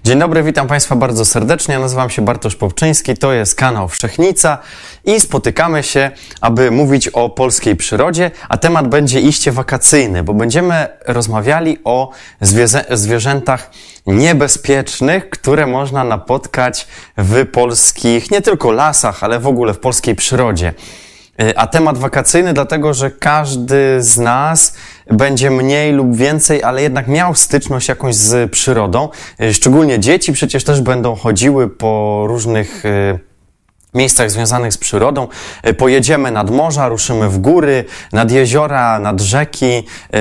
Dzień dobry, witam Państwa bardzo serdecznie. Nazywam się Bartosz Popczyński, to jest kanał Wszechnica i spotykamy się, aby mówić o polskiej przyrodzie, a temat będzie iście wakacyjny, bo będziemy rozmawiali o zwierzętach niebezpiecznych, które można napotkać w polskich, nie tylko lasach, ale w ogóle w polskiej przyrodzie. A temat wakacyjny dlatego, że każdy z nas będzie mniej lub więcej, ale jednak miał styczność jakąś z przyrodą. Szczególnie dzieci przecież też będą chodziły po różnych miejscach związanych z przyrodą. Pojedziemy nad morza, ruszymy w góry, nad jeziora, nad rzeki,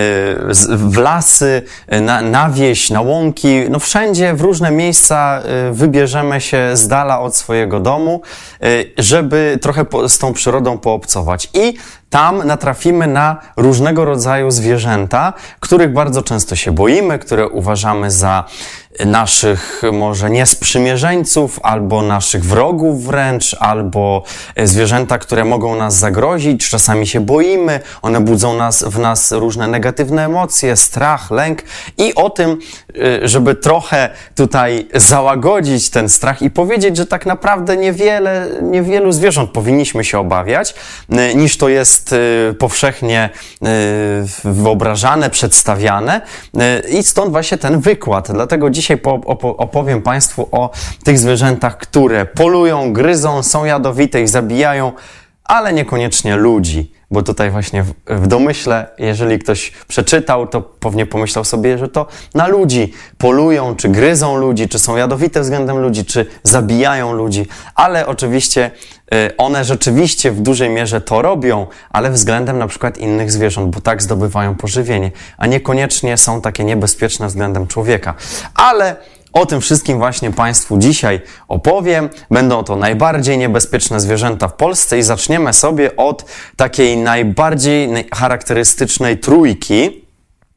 w lasy, na wieś, na łąki. No wszędzie, w różne miejsca wybierzemy się z dala od swojego domu, żeby trochę z tą przyrodą poobcować. I tam natrafimy na różnego rodzaju zwierzęta, których bardzo często się boimy, które uważamy za naszych może niesprzymierzeńców, albo naszych wrogów wręcz, albo zwierzęta, które mogą nas zagrozić. Czasami się boimy, one budzą w nas różne negatywne emocje, strach, lęk. I o tym, żeby trochę tutaj załagodzić ten strach i powiedzieć, że tak naprawdę niewielu zwierząt powinniśmy się obawiać, niż to jest powszechnie wyobrażane, przedstawiane. I stąd właśnie ten wykład. Dlatego dzisiaj opowiem Państwu o tych zwierzętach, które polują, gryzą, są jadowite i zabijają, ale niekoniecznie ludzi. Bo tutaj właśnie w domyśle, jeżeli ktoś przeczytał, to pewnie pomyślał sobie, że to na ludzi polują, czy gryzą ludzi, czy są jadowite względem ludzi, czy zabijają ludzi. Ale oczywiście one rzeczywiście w dużej mierze to robią, ale względem na przykład innych zwierząt, bo tak zdobywają pożywienie, a niekoniecznie są takie niebezpieczne względem człowieka. Ale o tym wszystkim właśnie Państwu dzisiaj opowiem. Będą to najbardziej niebezpieczne zwierzęta w Polsce i zaczniemy sobie od takiej najbardziej charakterystycznej trójki.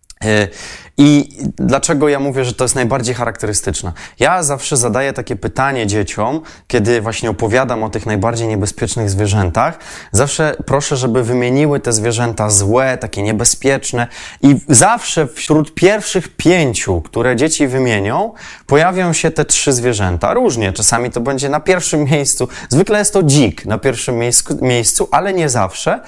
I dlaczego ja mówię, że to jest najbardziej charakterystyczne? Ja zawsze zadaję takie pytanie dzieciom, kiedy właśnie opowiadam o tych najbardziej niebezpiecznych zwierzętach. Zawsze proszę, żeby wymieniły te zwierzęta złe, takie niebezpieczne i zawsze wśród pierwszych 5, które dzieci wymienią, pojawią się te 3 zwierzęta. Różnie, czasami to będzie na pierwszym miejscu. Zwykle jest to dzik na pierwszym miejscu, ale nie zawsze.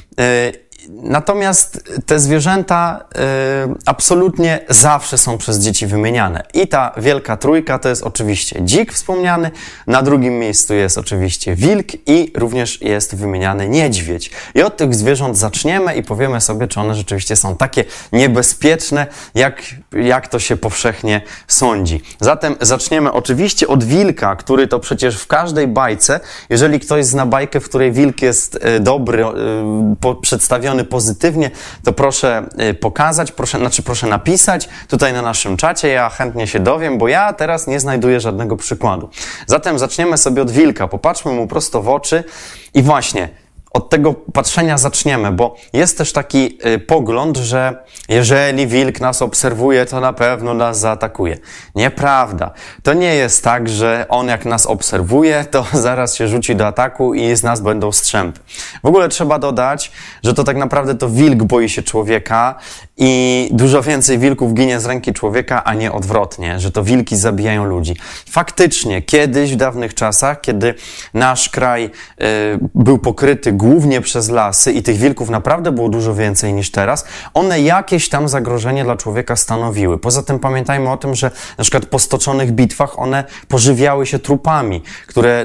Natomiast te zwierzęta absolutnie zawsze są przez dzieci wymieniane. I ta wielka trójka to jest oczywiście dzik wspomniany, na drugim miejscu jest oczywiście wilk i również jest wymieniany niedźwiedź. I od tych zwierząt zaczniemy i powiemy sobie, czy one rzeczywiście są takie niebezpieczne, jak to się powszechnie sądzi. Zatem zaczniemy oczywiście od wilka, który to przecież w każdej bajce, jeżeli ktoś zna bajkę, w której wilk jest dobry, przedstawiony pozytywnie, to proszę pokazać, proszę napisać tutaj na naszym czacie, ja chętnie się dowiem, bo ja teraz nie znajduję żadnego przykładu. Zatem zaczniemy sobie od wilka, popatrzmy mu prosto w oczy i właśnie od tego patrzenia zaczniemy, bo jest też taki pogląd, że jeżeli wilk nas obserwuje, to na pewno nas zaatakuje. Nieprawda. To nie jest tak, że on jak nas obserwuje, to zaraz się rzuci do ataku i z nas będą strzępy. W ogóle trzeba dodać, że to tak naprawdę to wilk boi się człowieka i dużo więcej wilków ginie z ręki człowieka, a nie odwrotnie, że to wilki zabijają ludzi. Faktycznie, kiedyś w dawnych czasach, kiedy nasz kraj był pokryty głównie przez lasy i tych wilków naprawdę było dużo więcej niż teraz, one jakieś tam zagrożenie dla człowieka stanowiły. Poza tym pamiętajmy o tym, że na przykład po stoczonych bitwach one pożywiały się trupami, które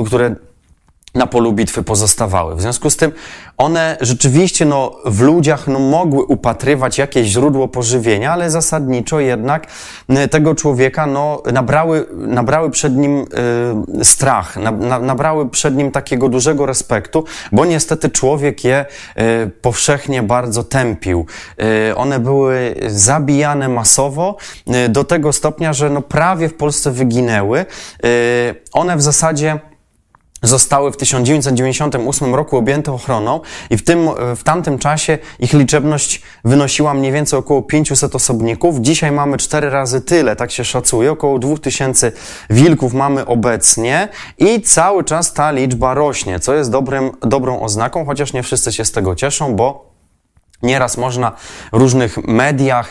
na polu bitwy pozostawały. W związku z tym one rzeczywiście w ludziach mogły upatrywać jakieś źródło pożywienia, ale zasadniczo jednak tego człowieka nabrały przed nim strach, nabrały przed nim takiego dużego respektu, bo niestety człowiek je powszechnie bardzo tępił. One były zabijane masowo do tego stopnia, że prawie w Polsce wyginęły. One w zasadzie zostały w 1998 roku objęte ochroną i w tamtym czasie ich liczebność wynosiła mniej więcej około 500 osobników. Dzisiaj mamy 4 razy tyle, tak się szacuje, około 2000 wilków mamy obecnie i cały czas ta liczba rośnie, co jest dobrą oznaką, chociaż nie wszyscy się z tego cieszą, bo Nieraz można w różnych mediach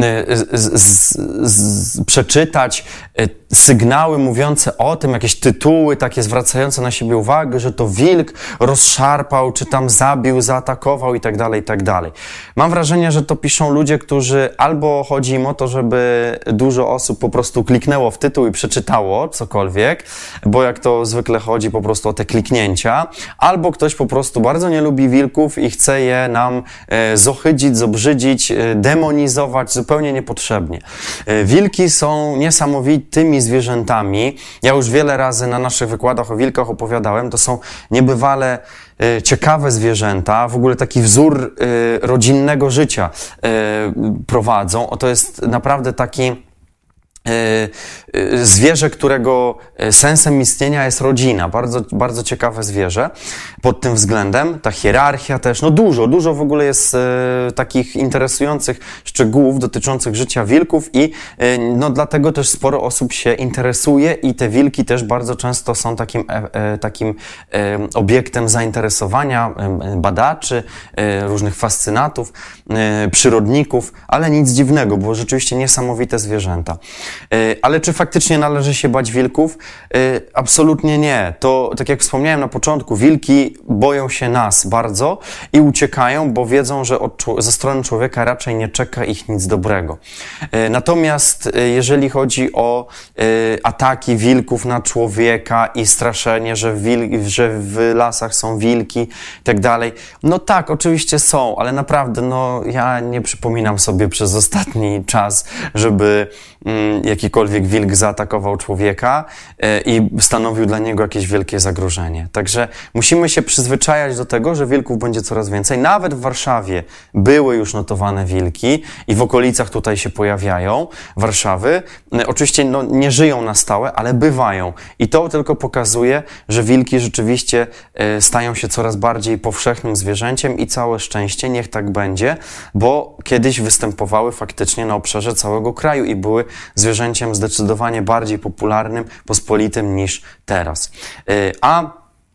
przeczytać sygnały mówiące o tym, jakieś tytuły takie zwracające na siebie uwagę, że to wilk rozszarpał, czy tam zabił, zaatakował i tak dalej, i tak dalej. Mam wrażenie, że to piszą ludzie, którzy albo chodzi im o to, żeby dużo osób po prostu kliknęło w tytuł i przeczytało cokolwiek, bo jak to zwykle chodzi po prostu o te kliknięcia, albo ktoś po prostu bardzo nie lubi wilków i chce je nam zohydzić, zobrzydzić, demonizować zupełnie niepotrzebnie. Wilki są niesamowitymi zwierzętami. Ja już wiele razy na naszych wykładach o wilkach opowiadałem. To są niebywale ciekawe zwierzęta. W ogóle taki wzór rodzinnego życia prowadzą. To jest naprawdę taki zwierzę, którego sensem istnienia jest rodzina. Bardzo, bardzo ciekawe zwierzę pod tym względem. Ta hierarchia też, no dużo w ogóle jest takich interesujących szczegółów dotyczących życia wilków i no dlatego też sporo osób się interesuje i te wilki też bardzo często są takim obiektem zainteresowania badaczy, różnych fascynatów, przyrodników, ale nic dziwnego, bo rzeczywiście niesamowite zwierzęta. Ale czy faktycznie należy się bać wilków? Absolutnie nie. To, tak jak wspomniałem na początku, wilki boją się nas bardzo i uciekają, bo wiedzą, że ze strony człowieka raczej nie czeka ich nic dobrego. Natomiast jeżeli chodzi o ataki wilków na człowieka i straszenie, że w lasach są wilki i tak dalej, no tak, oczywiście są, ale naprawdę, no ja nie przypominam sobie przez ostatni czas, żeby jakikolwiek wilk zaatakował człowieka i stanowił dla niego jakieś wielkie zagrożenie. Także musimy się przyzwyczajać do tego, że wilków będzie coraz więcej. Nawet w Warszawie były już notowane wilki i w okolicach tutaj się pojawiają Warszawy. Oczywiście no, nie żyją na stałe, ale bywają. I to tylko pokazuje, że wilki rzeczywiście stają się coraz bardziej powszechnym zwierzęciem i całe szczęście, niech tak będzie, bo kiedyś występowały faktycznie na obszarze całego kraju i były zwierzęciem zdecydowanie bardziej popularnym, pospolitym niż teraz. A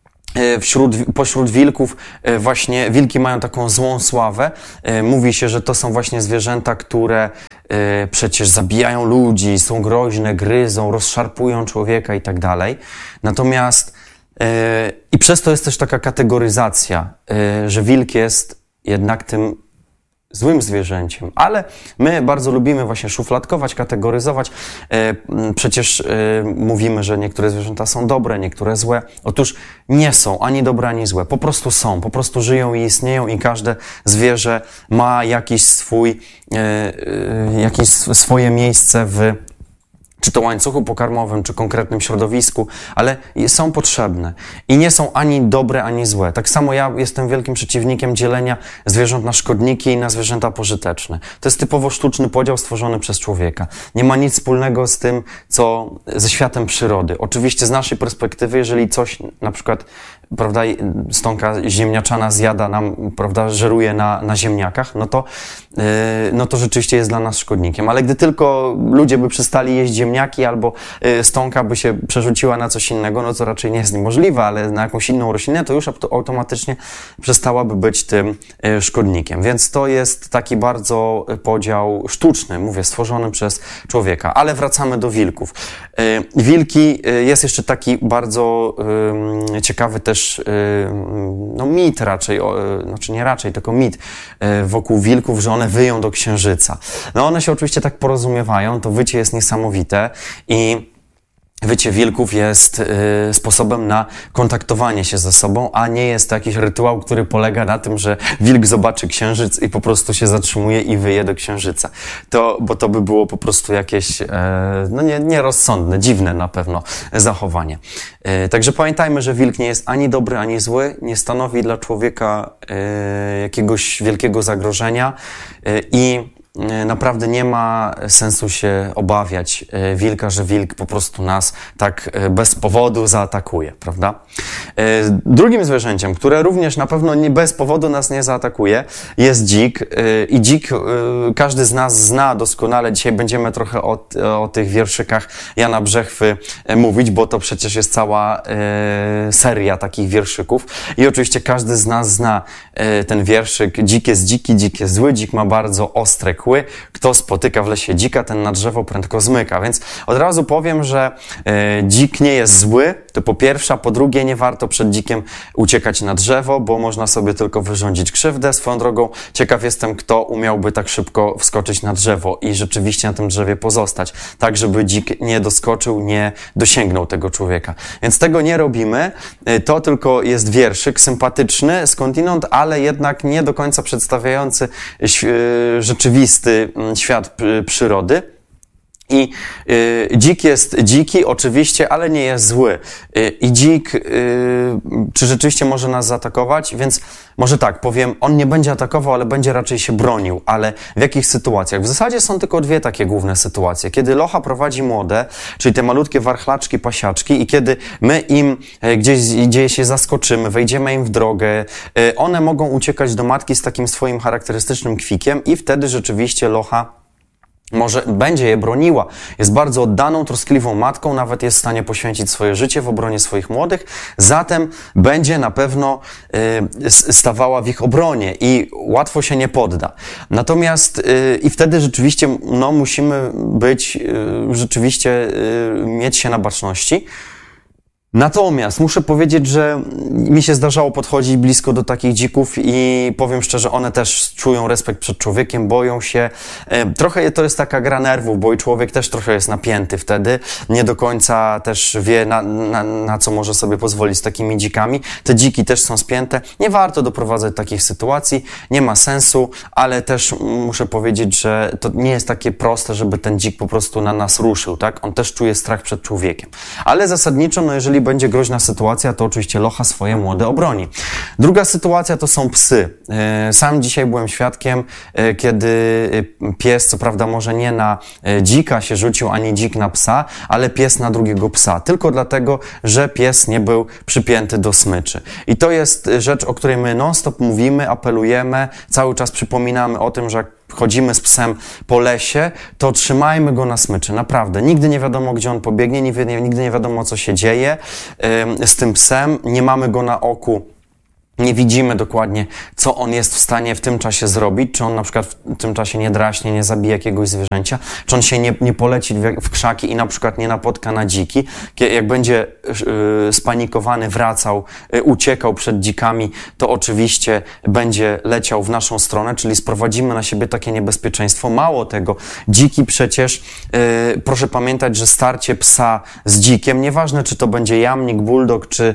pośród wilków właśnie wilki mają taką złą sławę. Mówi się, że to są właśnie zwierzęta, które przecież zabijają ludzi, są groźne, gryzą, rozszarpują człowieka i tak dalej. Natomiast i przez to jest też taka kategoryzacja, że wilk jest jednak tym złym zwierzęciem, ale my bardzo lubimy właśnie szufladkować, kategoryzować. Przecież mówimy, że niektóre zwierzęta są dobre, niektóre złe. Otóż nie są ani dobre, ani złe. Po prostu są, po prostu żyją i istnieją i każde zwierzę ma jakieś swoje miejsce czy to łańcuchu pokarmowym, czy konkretnym środowisku, ale są potrzebne i nie są ani dobre, ani złe. Tak samo ja jestem wielkim przeciwnikiem dzielenia zwierząt na szkodniki i na zwierzęta pożyteczne. To jest typowo sztuczny podział stworzony przez człowieka. Nie ma nic wspólnego z tym, ze światem przyrody. Oczywiście z naszej perspektywy, jeżeli coś na przykład, prawda, stonka ziemniaczana zjada nam, prawda, żeruje na ziemniakach, no to rzeczywiście jest dla nas szkodnikiem. Ale gdy tylko ludzie by przestali jeść ziemniaki albo stonka by się przerzuciła na coś innego, no to raczej nie jest niemożliwe, ale na jakąś inną roślinę, to już automatycznie przestałaby być tym szkodnikiem. Więc to jest taki bardzo podział sztuczny, mówię, stworzony przez człowieka. Ale wracamy do wilków. Wilki, jest jeszcze taki bardzo ciekawy też mit raczej, znaczy nie raczej, tylko mit wokół wilków, że one wyją do księżyca. No one się oczywiście tak porozumiewają, to wycie jest niesamowite i wycie wilków jest sposobem na kontaktowanie się ze sobą, a nie jest to jakiś rytuał, który polega na tym, że wilk zobaczy księżyc i po prostu się zatrzymuje i wyje do księżyca. Bo to by było po prostu jakieś nierozsądne, dziwne na pewno zachowanie. Także pamiętajmy, że wilk nie jest ani dobry, ani zły, nie stanowi dla człowieka jakiegoś wielkiego zagrożenia i naprawdę nie ma sensu się obawiać wilka, że wilk po prostu nas tak bez powodu zaatakuje, prawda? Drugim zwierzęciem, które również na pewno nie bez powodu nas nie zaatakuje, jest dzik. I dzik każdy z nas zna doskonale. Dzisiaj będziemy trochę o tych wierszykach Jana Brzechwy mówić, bo to przecież jest cała seria takich wierszyków. I oczywiście każdy z nas zna ten wierszyk. Dzik jest dziki, dzik jest zły, dzik ma bardzo ostre kły. Kto spotyka w lesie dzika, ten na drzewo prędko zmyka. Więc od razu powiem, że dzik nie jest zły, to po pierwsze, a po drugie nie warto przed dzikiem uciekać na drzewo, bo można sobie tylko wyrządzić krzywdę. Swoją drogą ciekaw jestem, kto umiałby tak szybko wskoczyć na drzewo i rzeczywiście na tym drzewie pozostać, tak żeby dzik nie doskoczył, nie dosięgnął tego człowieka. Więc tego nie robimy. To tylko jest wierszyk sympatyczny skądinąd, ale jednak nie do końca przedstawiający rzeczywisty świat przyrody. I dzik jest dziki, oczywiście, ale nie jest zły. I dzik, czy rzeczywiście może nas zaatakować? Więc może tak, powiem, on nie będzie atakował, ale będzie raczej się bronił. Ale w jakich sytuacjach? W zasadzie są tylko dwie takie główne sytuacje. Kiedy locha prowadzi młode, czyli te malutkie warchlaczki, pasiaczki i kiedy my im gdzieś się zaskoczymy, wejdziemy im w drogę, one mogą uciekać do matki z takim swoim charakterystycznym kwikiem i wtedy rzeczywiście locha może będzie je broniła. Jest bardzo oddaną, troskliwą matką, nawet jest w stanie poświęcić swoje życie w obronie swoich młodych, zatem będzie na pewno stawała w ich obronie i łatwo się nie podda. Natomiast i wtedy rzeczywiście musimy być, mieć się na baczności. Natomiast muszę powiedzieć, że mi się zdarzało podchodzić blisko do takich dzików i powiem szczerze, one też czują respekt przed człowiekiem, boją się. Trochę to jest taka gra nerwów, bo i człowiek też trochę jest napięty wtedy. Nie do końca też wie, na co może sobie pozwolić z takimi dzikami. Te dziki też są spięte. Nie warto doprowadzać takich sytuacji, nie ma sensu, ale też muszę powiedzieć, że to nie jest takie proste, żeby ten dzik po prostu na nas ruszył, tak? On też czuje strach przed człowiekiem. Ale zasadniczo, jeżeli będzie groźna sytuacja, to oczywiście locha swoje młode obroni. Druga sytuacja to są psy. Sam dzisiaj byłem świadkiem, kiedy pies, co prawda może nie na dzika się rzucił, ani dzik na psa, ale pies na drugiego psa. Tylko dlatego, że pies nie był przypięty do smyczy. I to jest rzecz, o której my non-stop mówimy, apelujemy, cały czas przypominamy o tym, że jak chodzimy z psem po lesie, to trzymajmy go na smyczy. Naprawdę. Nigdy nie wiadomo, gdzie on pobiegnie, nigdy nie wiadomo, co się dzieje z tym psem. Nie mamy go na oku. Nie widzimy dokładnie, co on jest w stanie w tym czasie zrobić, czy on na przykład w tym czasie nie draśnie, nie zabije jakiegoś zwierzęcia, czy on się nie poleci w krzaki i na przykład nie napotka na dziki. Jak będzie spanikowany, wracał, uciekał przed dzikami, to oczywiście będzie leciał w naszą stronę, czyli sprowadzimy na siebie takie niebezpieczeństwo. Mało tego, dziki przecież, proszę pamiętać, że starcie psa z dzikiem, nieważne czy to będzie jamnik, bulldog, czy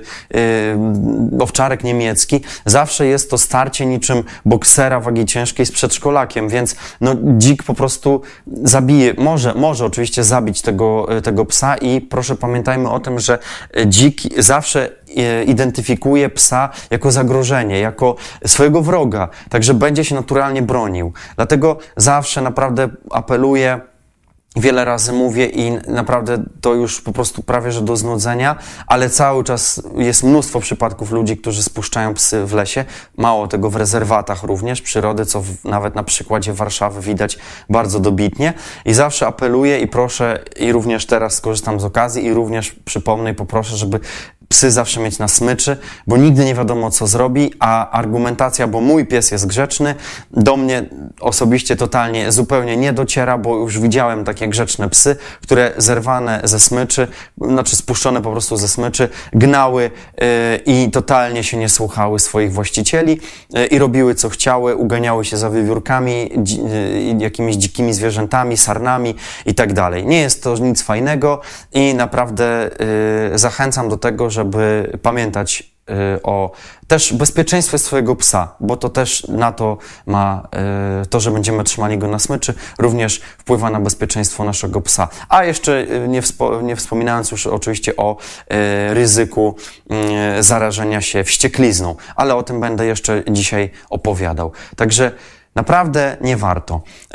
owczarek niemiecki, zawsze jest to starcie niczym boksera wagi ciężkiej z przedszkolakiem, więc dzik po prostu zabije, może oczywiście zabić tego psa i proszę pamiętajmy o tym, że dzik zawsze identyfikuje psa jako zagrożenie, jako swojego wroga, także będzie się naturalnie bronił. Dlatego zawsze naprawdę apeluję, wiele razy mówię i naprawdę to już po prostu prawie że do znudzenia, ale cały czas jest mnóstwo przypadków ludzi, którzy spuszczają psy w lesie. Mało tego, w rezerwatach również przyrody, co nawet na przykładzie Warszawy widać bardzo dobitnie. I zawsze apeluję i proszę, i również teraz skorzystam z okazji i również przypomnę i poproszę, żeby psy zawsze mieć na smyczy, bo nigdy nie wiadomo, co zrobi, a argumentacja, bo mój pies jest grzeczny, do mnie osobiście totalnie, zupełnie nie dociera, bo już widziałem takie grzeczne psy, które zerwane ze smyczy, spuszczone po prostu ze smyczy, gnały i totalnie się nie słuchały swoich właścicieli i robiły, co chciały, uganiały się za wiewiórkami, jakimiś dzikimi zwierzętami, sarnami i tak dalej. Nie jest to nic fajnego i naprawdę zachęcam do tego, żeby pamiętać o też bezpieczeństwie swojego psa, bo to też na to ma to, że będziemy trzymali go na smyczy, również wpływa na bezpieczeństwo naszego psa. A jeszcze nie wspominając już oczywiście o ryzyku zarażenia się wścieklizną, ale o tym będę jeszcze dzisiaj opowiadał. Także naprawdę nie warto.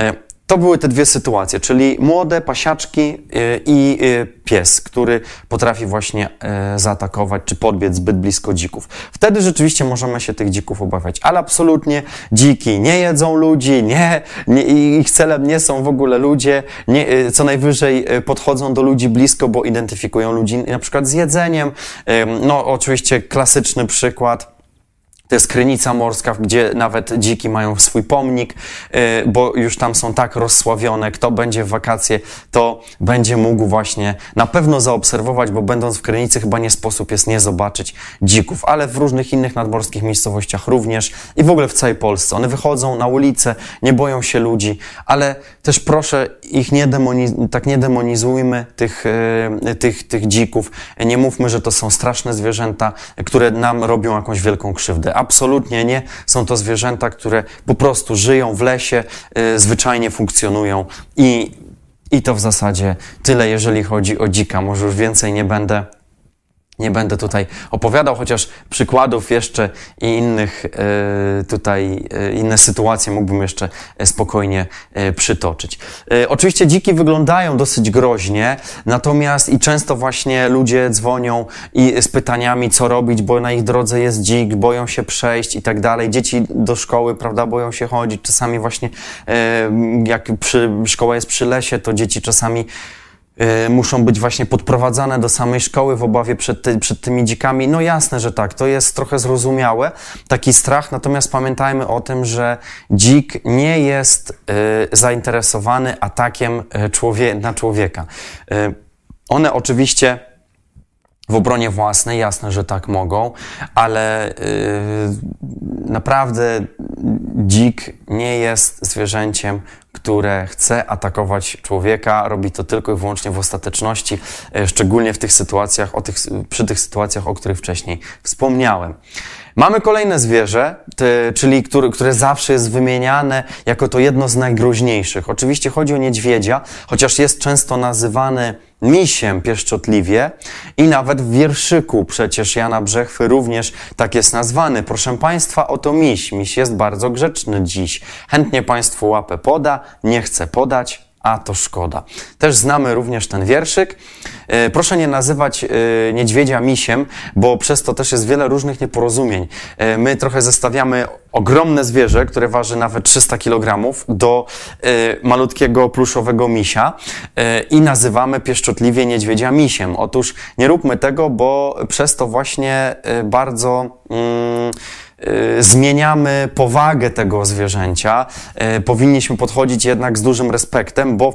To były te dwie sytuacje, czyli młode pasiaczki i pies, który potrafi właśnie zaatakować czy podbiec zbyt blisko dzików. Wtedy rzeczywiście możemy się tych dzików obawiać, ale absolutnie dziki nie jedzą ludzi, ich celem nie są w ogóle ludzie, co najwyżej podchodzą do ludzi blisko, bo identyfikują ludzi na przykład z jedzeniem. No oczywiście klasyczny przykład. To jest Krynica Morska, gdzie nawet dziki mają swój pomnik, bo już tam są tak rozsławione. Kto będzie w wakacje, to będzie mógł właśnie na pewno zaobserwować, bo będąc w Krynicy chyba nie sposób jest nie zobaczyć dzików, ale w różnych innych nadmorskich miejscowościach również i w ogóle w całej Polsce. One wychodzą na ulicę, nie boją się ludzi, ale też proszę ich nie demonizujmy, tych dzików. Nie mówmy, że to są straszne zwierzęta, które nam robią jakąś wielką krzywdę. Absolutnie nie. Są to zwierzęta, które po prostu żyją w lesie, zwyczajnie funkcjonują i to w zasadzie tyle, jeżeli chodzi o dzika. Może już więcej nie będę tutaj opowiadał, chociaż przykładów jeszcze i innych inne sytuacje mógłbym jeszcze spokojnie przytoczyć. Oczywiście dziki wyglądają dosyć groźnie, natomiast i często właśnie ludzie dzwonią z pytaniami, co robić, bo na ich drodze jest dzik, boją się przejść i tak dalej. Dzieci do szkoły, prawda, boją się chodzić. Czasami właśnie jak szkoła jest przy lesie, to dzieci czasami muszą być właśnie podprowadzane do samej szkoły w obawie przed tymi dzikami. No jasne, że tak, to jest trochę zrozumiałe, taki strach, natomiast pamiętajmy o tym, że dzik nie jest zainteresowany atakiem na człowieka. One oczywiście w obronie własnej, jasne, że tak mogą, ale naprawdę dzik nie jest zwierzęciem, które chce atakować człowieka. Robi to tylko i wyłącznie w ostateczności, szczególnie w tych sytuacjach, przy tych sytuacjach, o których wcześniej wspomniałem. Mamy kolejne zwierzę, czyli które zawsze jest wymieniane jako to jedno z najgroźniejszych. Oczywiście chodzi o niedźwiedzia, chociaż jest często nazywany misiem pieszczotliwie i nawet w wierszyku przecież Jana Brzechwy również tak jest nazwany. Proszę Państwa, oto miś. Miś jest bardzo grzeczny dziś. Chętnie Państwu łapę poda, nie chce podać, a to szkoda. Też znamy również ten wierszyk. Proszę nie nazywać niedźwiedzia misiem, bo przez to też jest wiele różnych nieporozumień. My trochę zestawiamy ogromne zwierzę, które waży nawet 300 kg do malutkiego pluszowego misia i nazywamy pieszczotliwie niedźwiedzia misiem. Otóż nie róbmy tego, bo przez to właśnie bardzo zmieniamy powagę tego zwierzęcia. Powinniśmy podchodzić jednak z dużym respektem, bo